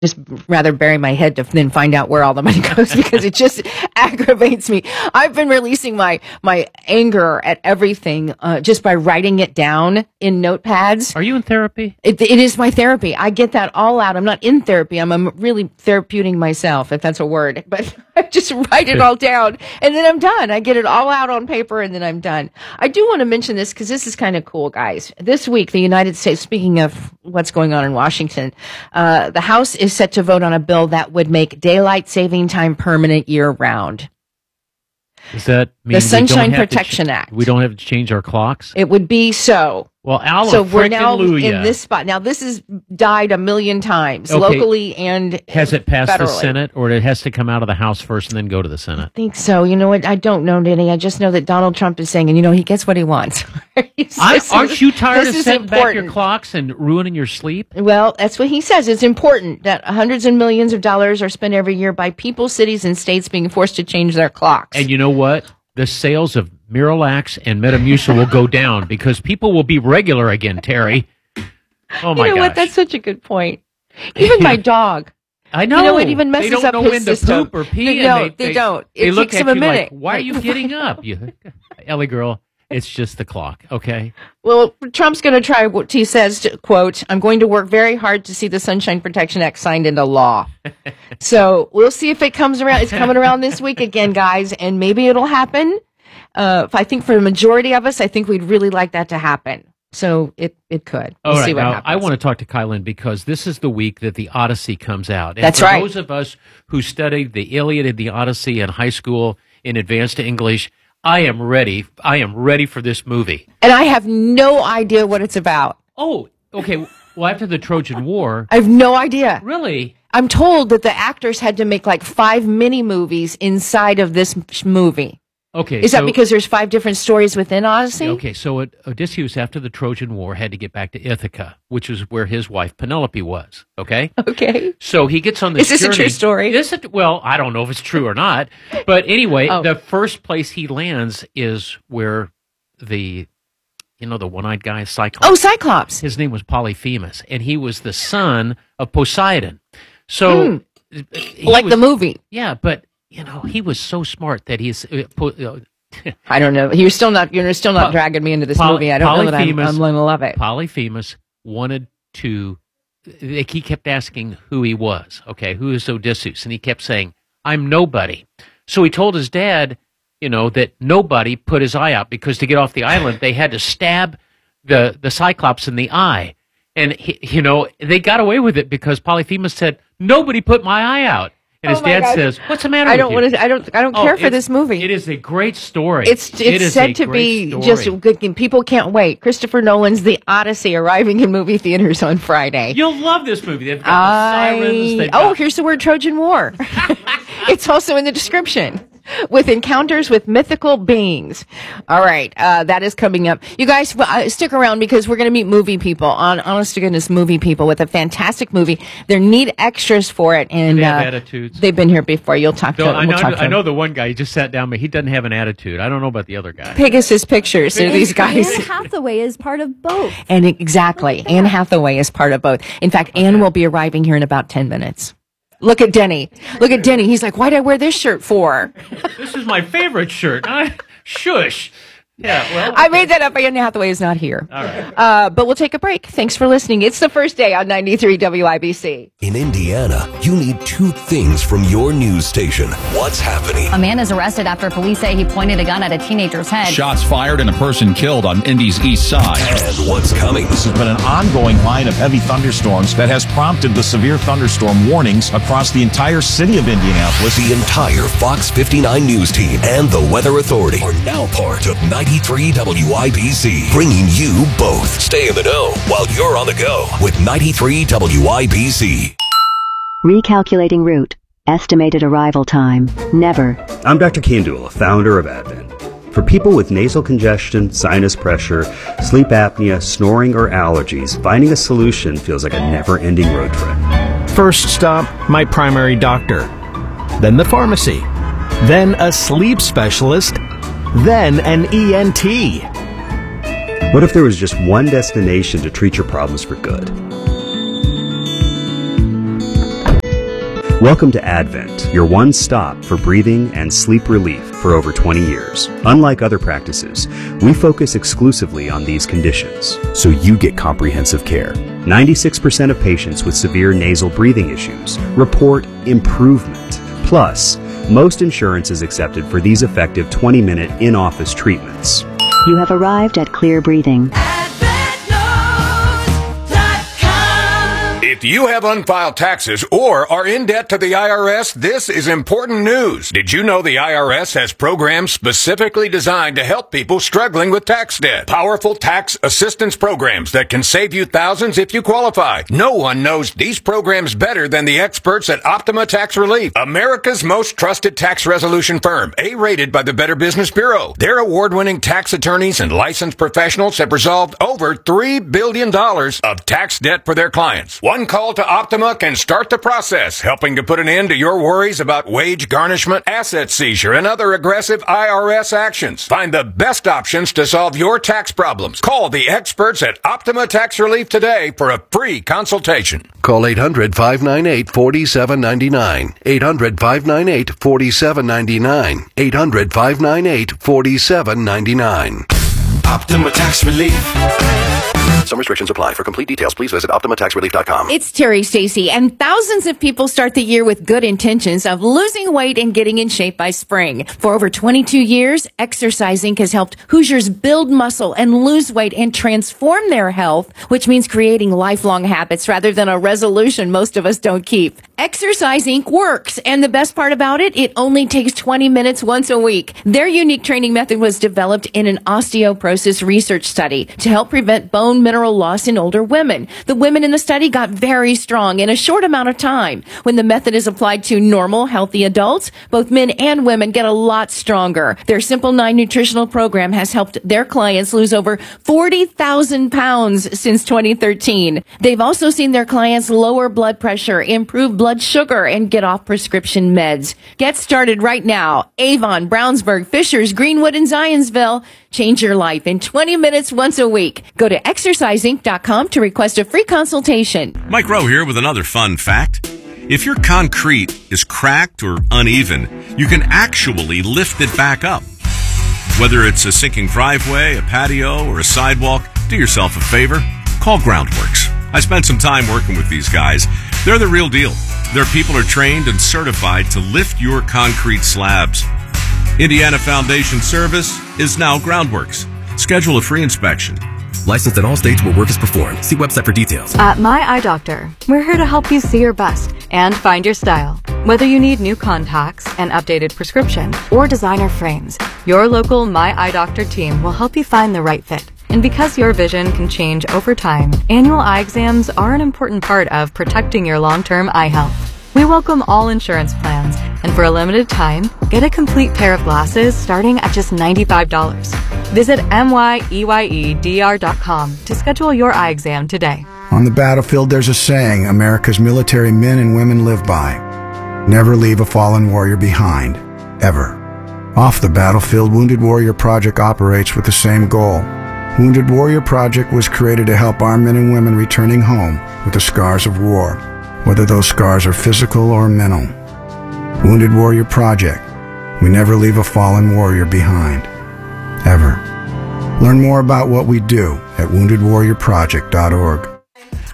just rather bury my head than find out where all the money goes because it just aggravates me. I've been releasing my anger at everything just by writing it down in notepads. Are you in therapy? It is my therapy. I get that all out. I'm not in therapy. I'm really therapeuting myself, if that's a word. But I just write it all down, and then I'm done. I get it all out on paper, and then I'm done. I do want to mention this because this is kind of cool, guys. This week, the United States, speaking of what's going on in Washington, the House is set to vote on a bill that would make daylight saving time permanent year-round. Does that mean the Sunshine Protection Act? We don't have to change our clocks? It would be so. Well, so we're now in this spot. Now, this has died a million times, locally and has it passed federally. The Senate, or it has to come out of the House first and then go to the Senate? I think so. You know what? I don't know, Danny. I just know that Donald Trump is saying, and he gets what he wants. Aren't you tired of setting back your clocks and ruining your sleep? Well, that's what he says. It's important that hundreds of millions of dollars are spent every year by people, cities, and states being forced to change their clocks. And you know what? The sales of Miralax and Metamucil will go down because people will be regular again, Terry. Oh, my gosh. You know what? That's such a good point. Even my dog. I know. You know, it even messes up his system. They don't know when to poop or pee. They don't. It takes them a minute. Like, why are you getting up? Ellie girl, it's just the clock, okay? Well, Trump's going to try what he says, quote, I'm going to work very hard to see the Sunshine Protection Act signed into law. So we'll see if it comes around. It's coming around this week again, guys, and maybe it'll happen. I think for the majority of us, I think we'd really like that to happen. So it could. We'll see what happens. I want to talk to Kylan because this is the week that the Odyssey comes out. And That's right. For those of us who studied the Iliad and the Odyssey in high school in advanced English, I am ready. I am ready for this movie. And I have no idea what it's about. Oh, okay. Well, after the Trojan War. I have no idea. Really? I'm told that the actors had to make like 5 mini movies inside of this movie. Okay. Is that because there's 5 different stories within Odyssey? Okay, so Odysseus, after the Trojan War, had to get back to Ithaca, which is where his wife Penelope was, okay? Okay. So he gets on this journey. Is this a true story? Well, I don't know if it's true or not. But anyway, the first place he lands is where the one-eyed guy, Cyclops. Oh, Cyclops. His name was Polyphemus, and he was the son of Poseidon. So, the movie. Yeah, but he was so smart that he's. I don't know. You're still not dragging me into this movie. I don't know that I'm going to love it. Polyphemus wanted to. He kept asking who he was. Okay, who is Odysseus? And he kept saying, "I'm nobody." So he told his dad, that nobody put his eye out because to get off the island they had to stab the Cyclops in the eye, and they got away with it because Polyphemus said, "Nobody put my eye out." And his dad says, "What's the matter with you?" I don't care for this movie. It is a great story. It's said to be just good. People can't wait. Christopher Nolan's The Odyssey arriving in movie theaters on Friday. You'll love this movie. They've got the sirens. Here's the word Trojan War. It's also in the description. With encounters with mythical beings. All right, that is coming up. You guys, stick around because we're going to meet movie people, honest to goodness movie people with a fantastic movie. They need extras for it, and they have attitudes. They've been here before. You'll talk to them. I know the one guy. He just sat down, but he doesn't have an attitude. I don't know about the other guy. Pegasus Pictures. They're these guys. Anne Hathaway is part of both. And exactly, Anne Hathaway is part of both. In fact, Anne will be arriving here in about 10 minutes. Look at Denny. He's like, why'd I wear this shirt for? This is my favorite shirt. Shush. Yeah, well. I made that up. Anne Hathaway is not here. All right. But we'll take a break. Thanks for listening. It's the first day on 93 WIBC. In Indiana, you need 2 things from your news station. What's happening? A man is arrested after police say he pointed a gun at a teenager's head. Shots fired and a person killed on Indy's east side. And what's coming? This has been an ongoing line of heavy thunderstorms that has prompted the severe thunderstorm warnings across the entire city of Indianapolis. The entire Fox 59 news team and the Weather Authority are now part of 93 WIBC, bringing you both. Stay in the know while you're on the go with 93 WIBC. Recalculating route. Estimated arrival time. Never. I'm Dr. Kandula, founder of Advent. For people with nasal congestion, sinus pressure, sleep apnea, snoring, or allergies, finding a solution feels like a never-ending road trip. First stop, my primary doctor. Then the pharmacy. Then a sleep specialist. Then an ENT. What if there was just one destination to treat your problems for good? Welcome to Advent, your one stop for breathing and sleep relief for over 20 years. Unlike other practices, we focus exclusively on these conditions, so you get comprehensive care. 96% of patients with severe nasal breathing issues report improvement. Plus, most insurance is accepted for these effective 20-minute in-office treatments. You have arrived at Clear Breathing. If you have unfiled taxes or are in debt to the IRS, this is important news. Did you know the IRS has programs specifically designed to help people struggling with tax debt? Powerful tax assistance programs that can save you thousands if you qualify. No one knows these programs better than the experts at Optima Tax Relief, America's most trusted tax resolution firm, A-rated by the Better Business Bureau. Their award-winning tax attorneys and licensed professionals have resolved over $3 billion of tax debt for their clients. One call to Optima can start the process, helping to put an end to your worries about wage garnishment, asset seizure, and other aggressive IRS actions. Find the best options to solve your tax problems. Call the experts at Optima Tax Relief today for a free consultation. Call 800-598-4799. 800-598-4799. 800-598-4799. Optima Tax Relief. Some restrictions apply. For complete details, please visit OptimaTaxRelief.com. It's Terry Stacy, and thousands of people start the year with good intentions of losing weight and getting in shape by spring. For over 22 years, Exercising has helped Hoosiers build muscle and lose weight and transform their health, which means creating lifelong habits rather than a resolution most of us don't keep. Exercising works, and the best part about it, it only takes 20 minutes once a week. Their unique training method was developed in an osteoporosis research study to help prevent bone mineral loss in older women. The women in the study got very strong in a short amount of time. When the method is applied to normal, healthy adults, both men and women get a lot stronger. Their Simple 9 nutritional program has helped their clients lose over 40,000 pounds since 2013. They've also seen their clients lower blood pressure, improve blood sugar, and get off prescription meds. Get started right now. Avon, Brownsburg, Fishers, Greenwood, and Zionsville. Change your life in 20 minutes once a week. Go to exerciseinc.com to request a free consultation. Mike Rowe here with another fun fact. If your concrete is cracked or uneven, you can actually lift it back up. Whether it's a sinking driveway, a patio, or a sidewalk, do yourself a favor. Call Groundworks. I spent some time working with these guys. They're the real deal. Their people are trained and certified to lift your concrete slabs. Indiana Foundation Service is now Groundworks. Schedule a free inspection. Licensed in all states where work is performed. See website for details. At My Eye Doctor, we're here to help you see your best and find your style. Whether you need new contacts, an updated prescription, or designer frames, your local My Eye Doctor team will help you find the right fit. And because your vision can change over time, annual eye exams are an important part of protecting your long-term eye health. We welcome all insurance plans, and for a limited time, get a complete pair of glasses starting at just $95. Visit myeyedr.com to schedule your eye exam today. On the battlefield, there's a saying America's military men and women live by. Never leave a fallen warrior behind, ever. Off the battlefield, Wounded Warrior Project operates with the same goal. Wounded Warrior Project was created to help our men and women returning home with the scars of war, whether those scars are physical or mental. Wounded Warrior Project. We never leave a fallen warrior behind, ever. Learn more about what we do at woundedwarriorproject.org.